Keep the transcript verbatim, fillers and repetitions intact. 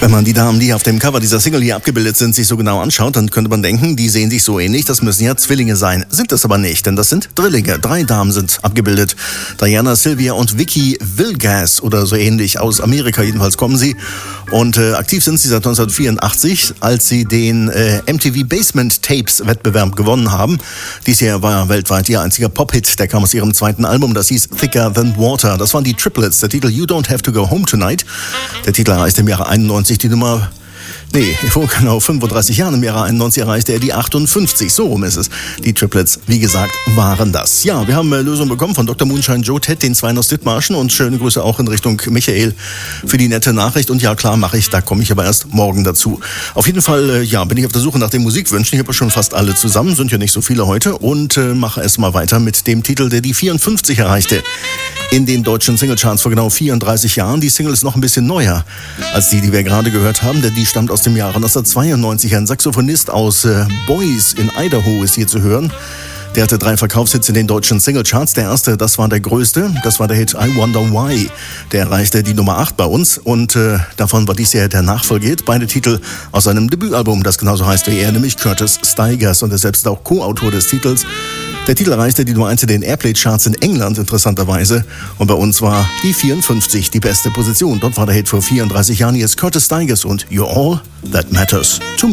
Wenn man die Damen, die auf dem Cover dieser Single hier abgebildet sind, sich so genau anschaut, dann könnte man denken, die sehen sich so ähnlich, das müssen ja Zwillinge sein. Sind das aber nicht, denn das sind Drillinge. Drei Damen sind abgebildet. Diana, Sylvia und Vicky Vilgas oder so ähnlich. Aus Amerika jedenfalls kommen sie. Und äh, aktiv sind sie seit neunzehnhundertvierundachtzig, als sie den äh, M T V Basement Tapes Wettbewerb gewonnen haben. Dies Jahr war weltweit ihr einziger Pop-Hit. Der kam aus ihrem zweiten Album, das hieß Thicker Than Water. Das waren die Triplets. Der Titel You Don't Have to Go Home Tonight. Der Titel erreichte im Jahre einundneunzig die Nummer... Nee, vor genau fünfunddreißig Jahren, im Jahre einundneunzig, erreichte er die achtundfünfzig. So rum ist es. Die Triplets, wie gesagt, waren das. Ja, wir haben äh, Lösungen bekommen von Doktor Moonshine Joe Ted, den Zweien aus Dithmarschen, und schöne Grüße auch in Richtung Michael für die nette Nachricht. Und ja, klar, mache ich, da komme ich aber erst morgen dazu. Auf jeden Fall, äh, ja, bin ich auf der Suche nach den Musikwünschen. Ich habe schon fast alle zusammen, sind ja nicht so viele heute, und äh, mache es mal weiter mit dem Titel, der die vierundfünfzig erreichte. In den deutschen Singlecharts vor genau vierunddreißig Jahren. Die Single ist noch ein bisschen neuer als die, die wir gerade gehört haben, denn die stammt aus dem Jahre neunzehnhundertzweiundneunzig. Ein Saxophonist aus äh, Boise in Idaho ist hier zu hören. Der hatte drei Verkaufshits in den deutschen Singlecharts. Der erste, das war der größte, das war der Hit I Wonder Why. Der erreichte die Nummer acht bei uns, und äh, davon war dies Jahr der Nachfolgehit. Beide Titel aus seinem Debütalbum, das genauso heißt wie er, nämlich Curtis Stigers, und er selbst auch Co-Autor des Titels. Der Titel erreichte die Nummer eins in den Airplay-Charts in England, interessanterweise. Und bei uns war die vierundfünfzig die beste Position. Dort war der Hit vor vierunddreißig Jahren. Hier ist Curtis Stigers und You're All That Matters to Me.